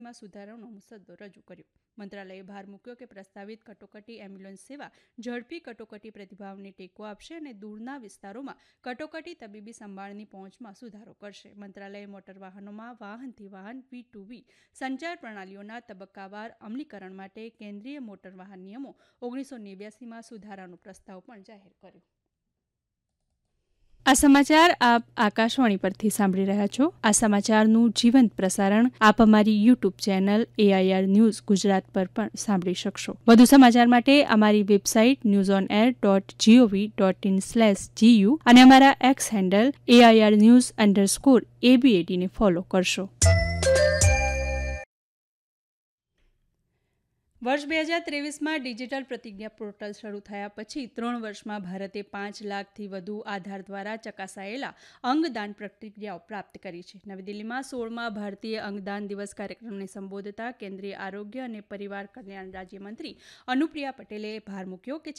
માં સુધારાનો મુસદ્દો રજૂ કર્યો. મંત્રાલયે ભાર મૂક્યો કે પ્રસ્તાવિત કટોકટી એમ્બ્યુલન્સ સેવા ઝડપી કટોકટી પ્રતિભાવને ટેકો આપશે અને દૂરના વિસ્તારોમાં કટોકટી તબીબી સંભાળની પહોંચમાં સુધારો કરશે. મંત્રાલયે મોટર વાહનોમાં વાહનથી વાહન V2V સંચાર પ્રણાલીઓના તબક્કાવાર અમલીકરણ માટે કેન્દ્રીય મોટર વાહન નિયમો 1989માં સુધારાનો પ્રસ્તાવ પણ જાહેર કર્યો. આ સમાચાર આપ આકાશવાણી પરથી સાંભળી રહ્યા છો. આ સમાચારનું જીવંત પ્રસારણ આપ અમારી YouTube channel AIR news Gujarat પર પણ સાંભળી શકશો. વધુ સમાચાર માટે અમારી વેબસાઇટ newsonair.gov.in/gu અને અમારા એક્સ હેન્ડલ AIR_news_ABAD ને ફોલો કરશો. વર્ષ 2023માં ડિજિટલ પ્રતિજ્ઞા પોર્ટલ શરૂ થયા પછી 3 વર્ષમાં ભારતે 5 લાખથી વધુ આધાર દ્વારા ચકાસાયેલા અંગદાન પ્રતિજ્ઞાઓ પ્રાપ્ત કરી છે. નવી દિલ્હીમાં 16મા ભારતીય અંગદાન દિવસ કાર્યક્રમને સંબોધતા કેન્દ્રીય આરોગ્ય અને પરિવાર કલ્યાણ રાજ્યમંત્રી અનુપ્રિયા પટેલે ભાર મૂક્યો કે